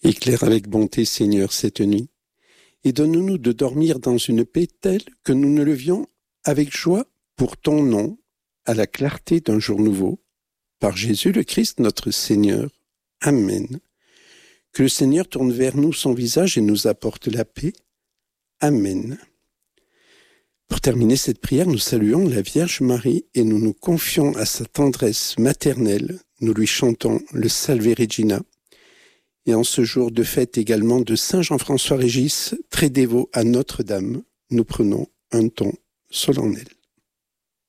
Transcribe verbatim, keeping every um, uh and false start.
Éclaire avec bonté, Seigneur, cette nuit, et donne-nous de dormir dans une paix telle que nous nous levions avec joie pour ton nom, à la clarté d'un jour nouveau, par Jésus le Christ notre Seigneur. Amen. Que le Seigneur tourne vers nous son visage et nous apporte la paix. Amen. Pour terminer cette prière, nous saluons la Vierge Marie et nous nous confions à sa tendresse maternelle. Nous lui chantons le Salve Regina. Et en ce jour de fête également de Saint Jean-François Régis, très dévot à Notre-Dame, nous prenons un ton solennel.